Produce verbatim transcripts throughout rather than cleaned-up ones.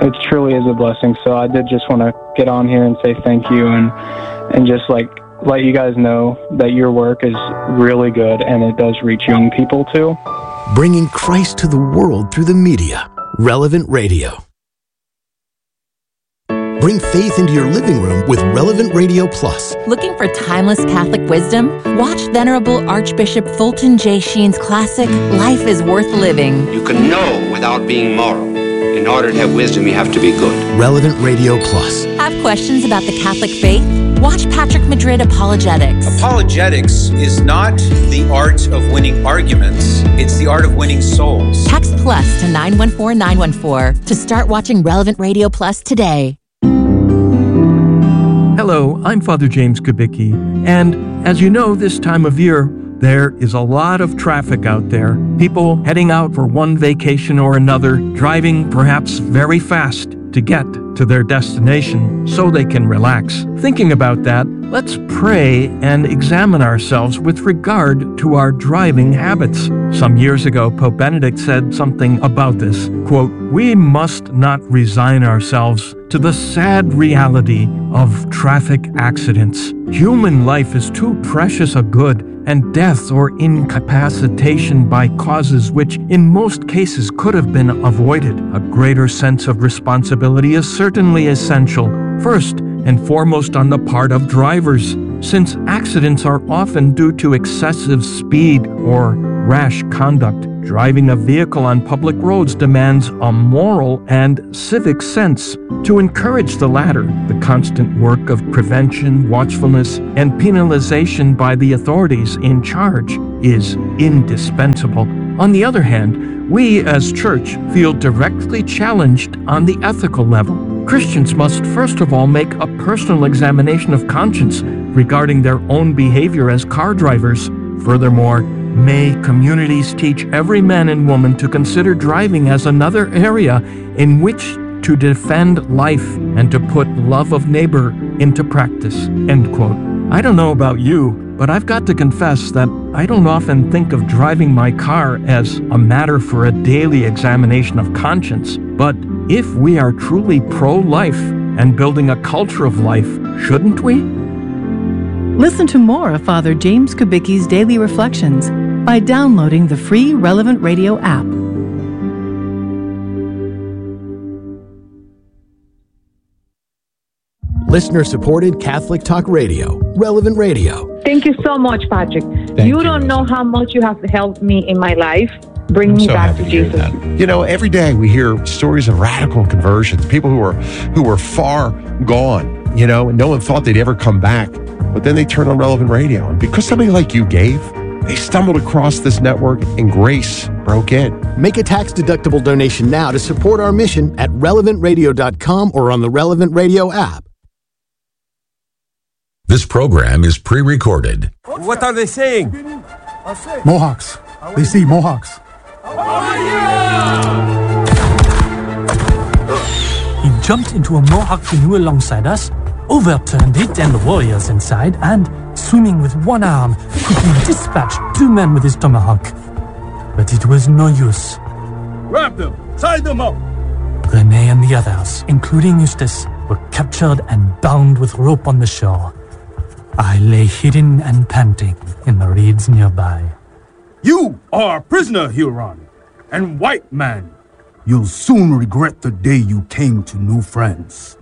it truly is a blessing. So I did just want to get on here and say thank you, and and just like let you guys know that your work is really good and it does reach young people too. Bringing Christ to the world through the media. Relevant Radio. Bring faith into your living room with Relevant Radio Plus. Looking for timeless Catholic wisdom? Watch Venerable Archbishop Fulton J. Sheen's classic, Life is Worth Living. You can know without being moral. In order to have wisdom, you have to be good. Relevant Radio Plus. Have questions about the Catholic faith? Watch Patrick Madrid Apologetics. Apologetics is not the art of winning arguments. It's the art of winning souls. Text plus to nine one four nine one four to start watching Relevant Radio Plus today. Hello, I'm Father James Kubicki, and as you know, this time of year, there is a lot of traffic out there. People heading out for one vacation or another, driving perhaps very fast to get to their destination so they can relax. Thinking about that, let's pray and examine ourselves with regard to our driving habits. Some years ago, Pope Benedict said something about this. Quote, "We must not resign ourselves to the sad reality of traffic accidents. Human life is too precious a good, and death or incapacitation by causes which in most cases could have been avoided. A greater sense of responsibility is certainly essential, first and foremost on the part of drivers, since accidents are often due to excessive speed or rash conduct. Driving a vehicle on public roads demands a moral and civic sense. To encourage the latter, the constant work of prevention, watchfulness, and penalization by the authorities in charge is indispensable. On the other hand, we as church feel directly challenged on the ethical level. Christians must first of all make a personal examination of conscience regarding their own behavior as car drivers. Furthermore, may communities teach every man and woman to consider driving as another area in which to defend life and to put love of neighbor into practice." End quote. I don't know about you, but I've got to confess that I don't often think of driving my car as a matter for a daily examination of conscience. But if we are truly pro-life and building a culture of life, shouldn't we? Listen to more of Father James Kubicki's Daily Reflections by downloading the free Relevant Radio app. Listener-supported Catholic Talk Radio. Relevant Radio. Thank you so much, Patrick. Thank you you. don't know how much you have helped me in my life. Bring I'm me so back happy to hear Jesus. that. You know, every day we hear stories of radical conversions, people who were who were far gone, you know, and no one thought they'd ever come back. But then they turned on Relevant Radio. And because somebody like you gave, they stumbled across this network and grace broke in. Make a tax-deductible donation now to support our mission at relevant radio dot com or on the Relevant Radio app. This program is pre-recorded. What are they saying? Mohawks. They see Mohawks. He jumped into a Mohawk canoe alongside us, overturned it and the warriors inside, and, swimming with one arm, quickly dispatched two men with his tomahawk. But it was no use. Grab them! Tie them up! René and the others, including Eustace, were captured and bound with rope on the shore. I lay hidden and panting in the reeds nearby. You are a prisoner, Huron, and white man. You'll soon regret the day you came to new friends.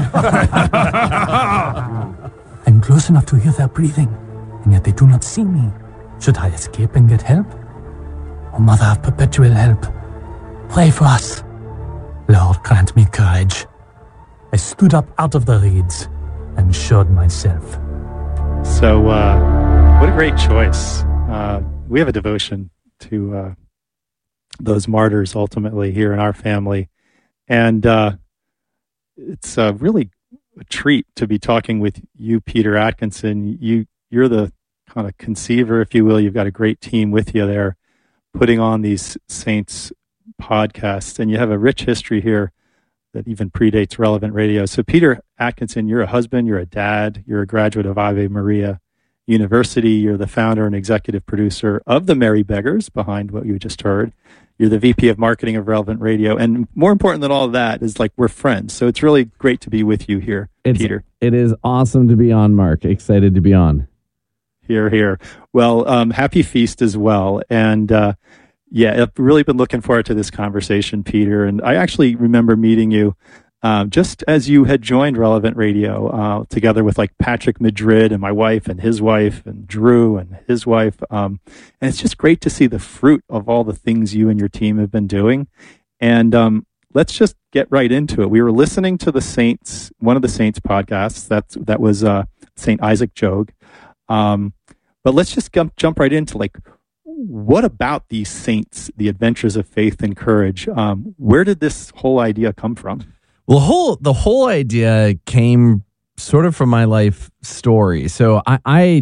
I'm close enough to hear their breathing, and yet they do not see me. Should I escape and get help? O Mother of Perpetual Help, pray for us. Lord, grant me courage. I stood up out of the reeds and showed myself. So, uh, what a great choice. Uh, we have a devotion to uh, those martyrs ultimately here in our family. And uh, it's uh, really a treat to be talking with you, Peter Atkinson. You, you're the kind of conceiver, if you will. You've got a great team with you there putting on these Saints podcasts. And you have a rich history here that even predates Relevant Radio. So, Peter Atkinson, you're a husband, you're a dad, you're a graduate of Ave Maria, University. You're the founder and executive producer of the Merry Beggars, behind what you just heard. You're the V P of marketing of Relevant Radio. And more important than all of that is like we're friends. So it's really great to be with you here, it's, Peter. It is awesome to be on, Mark. Excited to be on. Here, here. Well, um, happy feast as well. And uh, yeah, I've really been looking forward to this conversation, Peter. And I actually remember meeting you um, just as you had joined Relevant Radio uh, together with like Patrick Madrid and my wife and his wife and Drew and his wife. Um, and it's just great to see the fruit of all the things you and your team have been doing. And um, let's just get right into it. We were listening to the Saints, one of the Saints podcasts. That's, that was uh, Saint Isaac Jogues. Um, but let's just jump, jump right into like, what about these saints, the adventures of faith and courage? Um, where did this whole idea come from? Well, whole the whole idea came sort of from my life story. So I, I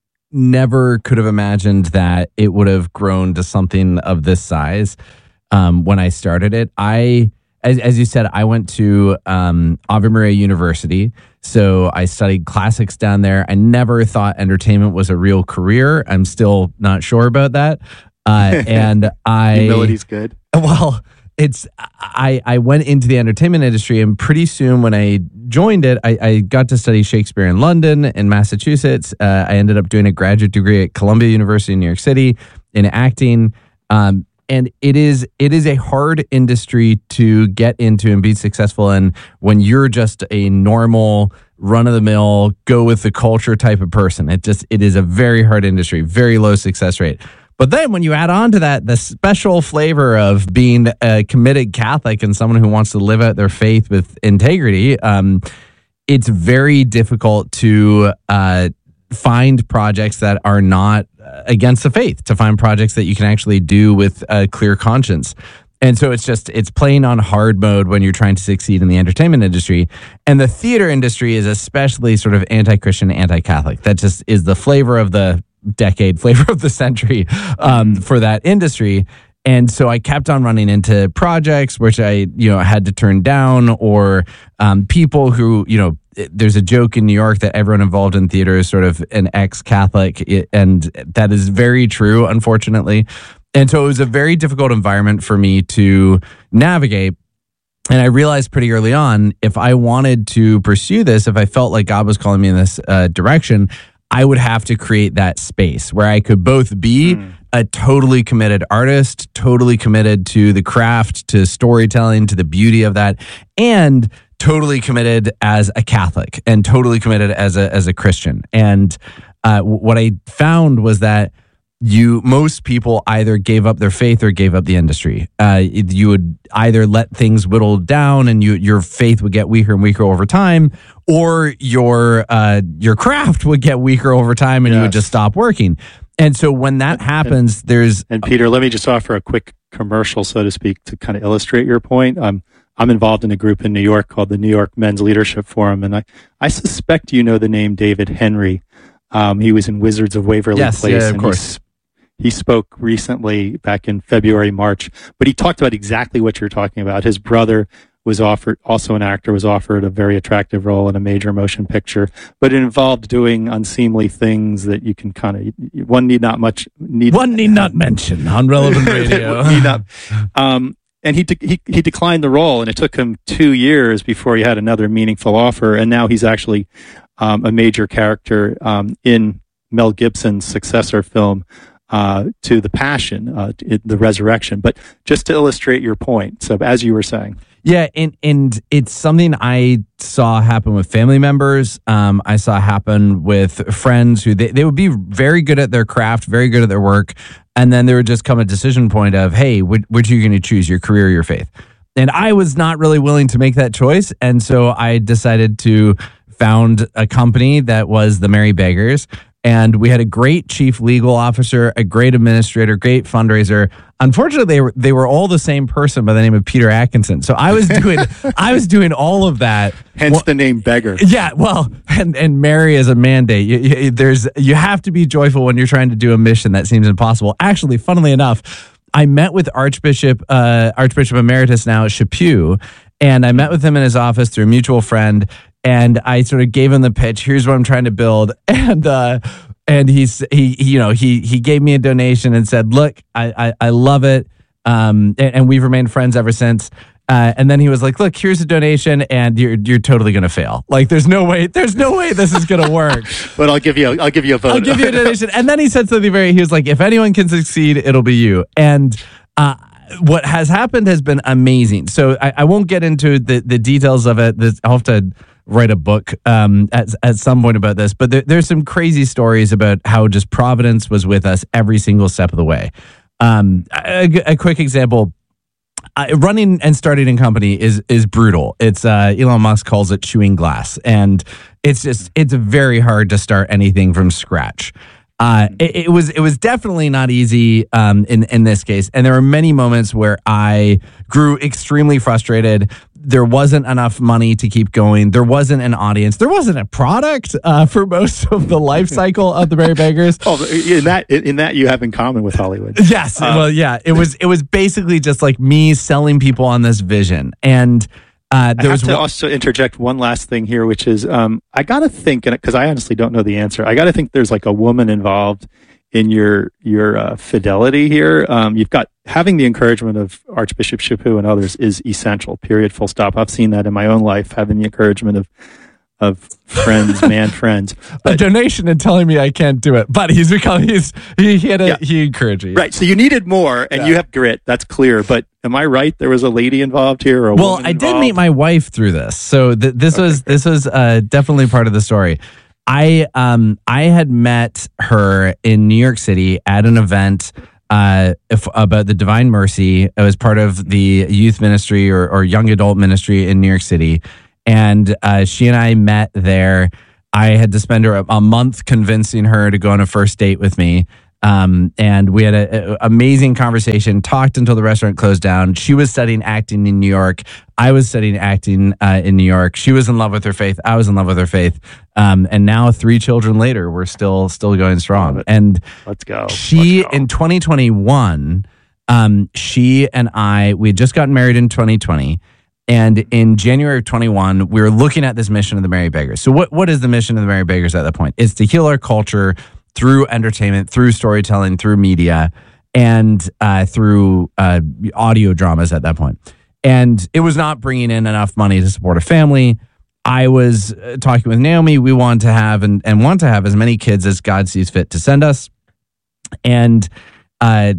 never could have imagined that it would have grown to something of this size um, when I started it. I, as, as you said, I went to um, Ave Maria University. So I studied classics down there. I never thought entertainment was a real career. I'm still not sure about that. Uh, and I humility's good. Well, it's I, I went into the entertainment industry, and pretty soon when I joined it, I, I got to study Shakespeare in London, in Massachusetts. Uh, I ended up doing a graduate degree at Columbia University in New York City in acting. Um, and it is it is a hard industry to get into and be successful in when you're just a normal, run-of-the-mill, go with the culture type of person. It just it is a very hard industry, very low success rate. But then when you add on to that the special flavor of being a committed Catholic and someone who wants to live out their faith with integrity, um, it's very difficult to uh, find projects that are not against the faith, to find projects that you can actually do with a clear conscience. And so it's just, it's playing on hard mode when you're trying to succeed in the entertainment industry. And the theater industry is especially sort of anti-Christian, anti-Catholic. That just is the flavor of the decade, flavor of the century um, for that industry. And so I kept on running into projects which I, you know, had to turn down, or um, people who, you know, there's a joke in New York that everyone involved in theater is sort of an ex-Catholic, and that is very true, unfortunately. And so it was a very difficult environment for me to navigate. And I realized pretty early on, if I wanted to pursue this, if I felt like God was calling me in this uh, direction, I would have to create that space where I could both be mm. a totally committed artist, totally committed to the craft, to storytelling, to the beauty of that, and totally committed as a Catholic and totally committed as a as a Christian. And uh, what I found was that you most people either gave up their faith or gave up the industry. Uh, you would either let things whittle down and you your faith would get weaker and weaker over time, or your uh, your craft would get weaker over time and yes. you would just stop working. And so when that happens, and, there's... And Peter, let me just offer a quick commercial, so to speak, to kind of illustrate your point. Um, I'm involved in a group in New York called the New York Men's Leadership Forum, and I, I suspect you know the name David Henry. Um, he was in Wizards of Waverly yes, Place. Yeah, of and course. He spoke recently back in February, March, but he talked about exactly what you're talking about. His brother was offered, also an actor, was offered a very attractive role in a major motion picture, but it involved doing unseemly things that you can kind of, one need not much, need one need not mention on Relevant Radio. need not, um, and he, de- he he declined the role, and it took him two years before he had another meaningful offer, and now he's actually um, a major character um, in Mel Gibson's successor film, Uh, to The Passion, uh, to the Resurrection. But just to illustrate your point, so as you were saying. Yeah, and, and it's something I saw happen with family members. Um, I saw happen with friends who they, they would be very good at their craft, very good at their work, and then there would just come a decision point of, hey, which, which are you going to choose, your career or your faith? And I was not really willing to make that choice, and so I decided to found a company that was the Merry Beggars. And we had a great chief legal officer, a great administrator, great fundraiser. Unfortunately, they were, they were all the same person by the name of Peter Atkinson. So I was doing I was doing all of that. Hence well, the name Beggar. Yeah, well, and, and Mary is a mandate. You, you, there's you have to be joyful when you're trying to do a mission that seems impossible. Actually, funnily enough, I met with Archbishop uh, Archbishop Emeritus now Chaput, and I met with him in his office through a mutual friend. And I sort of gave him the pitch. Here's what I'm trying to build. And uh, and he's he, he you know he he gave me a donation and said, look, I I, I love it, um, and, and we've remained friends ever since. Uh, and then he was like, look, here's a donation, and you're you're totally gonna fail. Like, there's no way, there's no way this is gonna work. But I'll give you, a, I'll give you a vote. I'll give you a donation. And then he said something very, he was like, if anyone can succeed, it'll be you. And uh, what has happened has been amazing. So I, I won't get into the, the details of it. This, I'll have to write a book um, at, at some point about this. But there, there's some crazy stories about how just Providence was with us every single step of the way. Um, a, a quick example. Uh, running and starting a company is is brutal. It's uh, Elon Musk calls it chewing glass, and it's just it's very hard to start anything from scratch. Uh, it, it was it was definitely not easy um, in in this case, and there were many moments where I grew extremely frustrated. There wasn't enough money to keep going. There wasn't an audience. There wasn't a product uh, for most of the life cycle of the Merry Beggars. Oh, in that in that you have in common with Hollywood. Yes, uh, well, yeah. It was it was basically just like me selling people on this vision, and uh, there I have was to one, also interject one last thing here, which is um, I got to think, because I honestly don't know the answer. I got to think there's like a woman involved in your your uh, fidelity here. Um, you've got having the encouragement of Archbishop Chaput and others is essential, period, full stop. I've seen that in my own life, having the encouragement of of friends, man friends. But, a donation and telling me I can't do it. But he's become, he's, he, he had a, yeah. he encouraged me. Right. So you needed more, and yeah. you have grit. That's clear. But am I right? There was a lady involved here, or a well, woman I involved? did meet my wife through this. So th- this okay, was, great. this was uh, definitely part of the story. I um I had met her in New York City at an event uh if, about the Divine Mercy. It was part of the youth ministry or, or young adult ministry in New York City, and uh, she and I met there. I had to spend her a, a month convincing her to go on a first date with me. Um, and we had an amazing conversation, talked until the restaurant closed down. She was studying acting in New York. I was studying acting uh, in New York. She was in love with her faith. I was in love with her faith. Um, and now three children later, we're still still going strong. And let's go. She, let's go. in twenty twenty-one, um, she and I, we had just gotten married in twenty twenty. And in January of twenty-one, we were looking at this mission of the Merry Beggars. So what what is the mission of the Merry Beggars at that point? It's to heal our culture through entertainment, through storytelling, through media, and uh, through uh, audio dramas at that point. And it was not bringing in enough money to support a family. I was uh, talking with Naomi. We wanted to have and, and want to have as many kids as God sees fit to send us. And uh,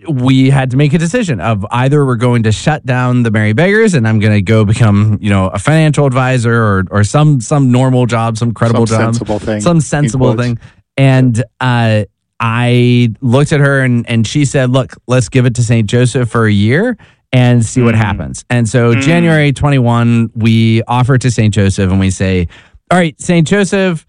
we had to make a decision of either we're going to shut down the Merry Beggars and I'm going to go become, you know, a financial advisor or or some some normal job, some credible some job, sensible thing, some sensible thing. And uh, I looked at her and, and she said, look, let's give it to Saint Joseph for a year and see mm. what happens. And so mm. January twenty-first, we offer to Saint Joseph and we say, all right, Saint Joseph,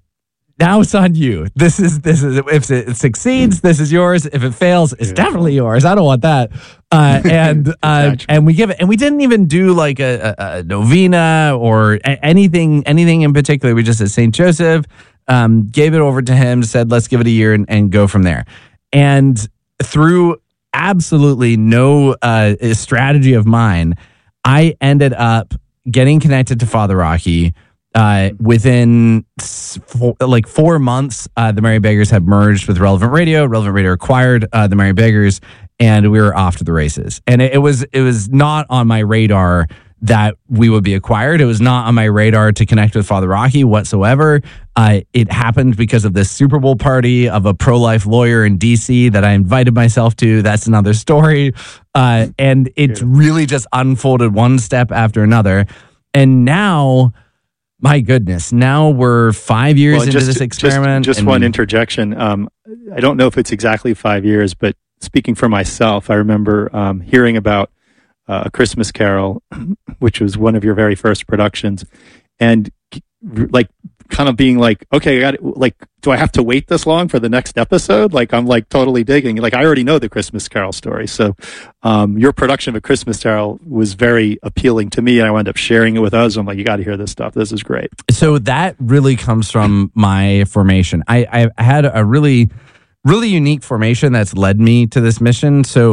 now it's on you. This is, this is, if it succeeds, this is yours. If it fails, it's yeah. definitely yours. I don't want that. Uh, and, uh, and we give it, and we didn't even do like a, a, a novena or a, anything, anything in particular. We just said Saint Joseph, um, gave it over to him, said, let's give it a year and, and go from there. And through absolutely no uh, strategy of mine, I ended up getting connected to Father Rocky. Uh, within four, like four months, uh, the Merry Beggars had merged with Relevant Radio. Relevant Radio acquired uh, the Merry Beggars, and we were off to the races. And it, it was it was not on my radar that we would be acquired. It was not on my radar to connect with Father Rocky whatsoever. Uh, it happened because of this Super Bowl party of a pro-life lawyer in D C that I invited myself to. That's another story. Uh, and it's really just unfolded one step after another. And now, my goodness, now we're five years well, into just, this experiment. Just, just one interjection. Um, I don't know if it's exactly five years, but speaking for myself, I remember um, hearing about uh, A Christmas Carol, which was one of your very first productions, and like kind of being like, okay, I got it. Like, do I have to wait this long for the next episode? Like, I'm like totally digging. Like, I already know the Christmas Carol story. So, um, your production of A Christmas Carol was very appealing to me, and I wound up sharing it with others. I'm like, you got to hear this stuff. This is great. So that really comes from my formation. I, I had a really, really unique formation that's led me to this mission. So,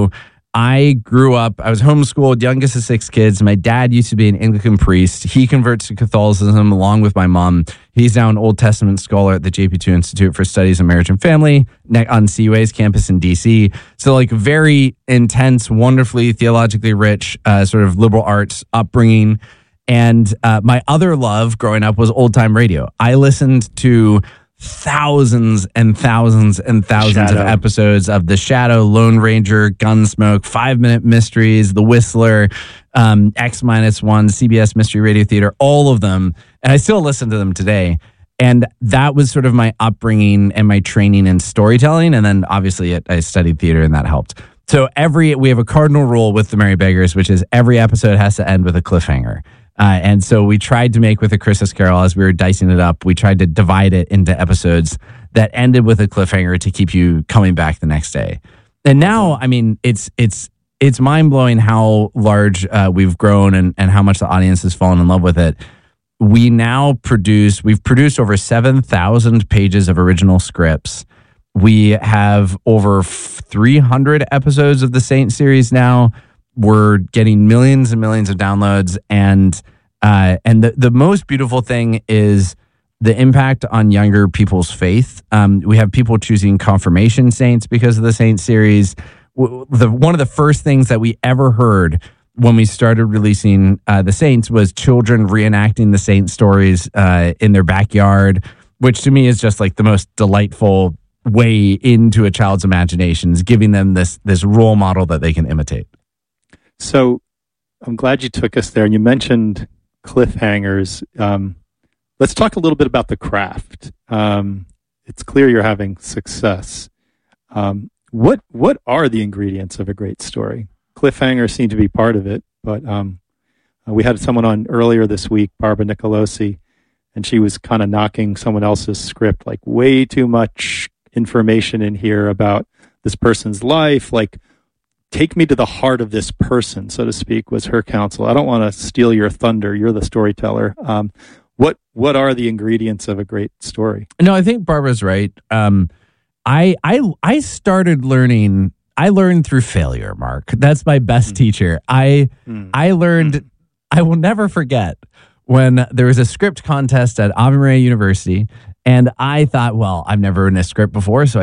I grew up, I was homeschooled, youngest of six kids. My dad used to be an Anglican priest. He converts to Catholicism along with my mom. He's now an Old Testament scholar at the J P two Institute for Studies of Marriage and Family on C U A's campus in D C. So like very intense, wonderfully theologically rich, uh, sort of liberal arts upbringing. And uh, my other love growing up was old time radio. I listened to thousands and thousands and thousands Shadow. of episodes of The Shadow, Lone Ranger, Gunsmoke, Five Minute Mysteries, The Whistler, um, X Minus One, C B S Mystery Radio Theater, all of them. And I still listen to them today. And that was sort of my upbringing and my training in storytelling. And then obviously it, I studied theater and that helped. So every, we have a cardinal rule with the Merry Beggars, which is every episode has to end with a cliffhanger. Uh, and so we tried to make with A Christmas Carol, as we were dicing it up, we tried to divide it into episodes that ended with a cliffhanger to keep you coming back the next day. And now, I mean, it's it's it's mind blowing how large uh, we've grown and, and how much the audience has fallen in love with it. We now produce, we've produced over seven thousand pages of original scripts. We have over three hundred episodes of the Saint series now. We're getting millions and millions of downloads, and uh, and the, the most beautiful thing is the impact on younger people's faith. Um, we have people choosing confirmation saints because of the Saint series. The, one of the first things that we ever heard when we started releasing uh, the Saints was children reenacting the Saint stories uh, in their backyard, which to me is just like the most delightful way into a child's imaginations, giving them this this role model that they can imitate. So I'm glad you took us there, and you mentioned cliffhangers. Um, let's talk a little bit about the craft. Um, it's clear you're having success. Um, what what are the ingredients of a great story? Cliffhangers seem to be part of it, but um, uh, we had someone on earlier this week, Barbara Nicolosi, and she was kind of knocking someone else's script, like way too much information in here about this person's life, like take me to the heart of this person, so to speak, was her counsel. I don't want to steal your thunder. You're the storyteller. Um, what what are the ingredients of a great story? No, I think Barbara's right. Um, I I I started learning. I learned through failure, Mark. That's my best mm. teacher. I mm. I learned. Mm. I will never forget when there was a script contest at Ave Maria University, and I thought, well, I've never written a script before, so